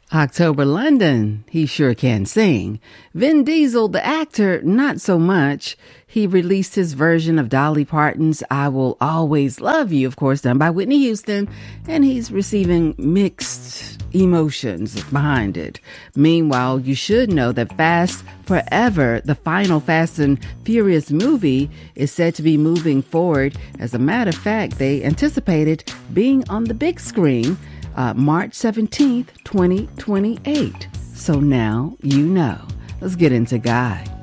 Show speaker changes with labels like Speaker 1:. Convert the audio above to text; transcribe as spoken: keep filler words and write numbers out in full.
Speaker 1: October London, he sure can sing. Vin Diesel, the actor, not so much. He released his version of Dolly Parton's I Will Always Love You, of course, done by Whitney Houston, and he's receiving mixed emotions behind it. Meanwhile, you should know that Fast Forever, the final Fast and Furious movie, is said to be moving forward. As a matter of fact, they anticipated being on the big screen Uh, March seventeenth, twenty twenty-eight. So now you know. Let's get into Guy.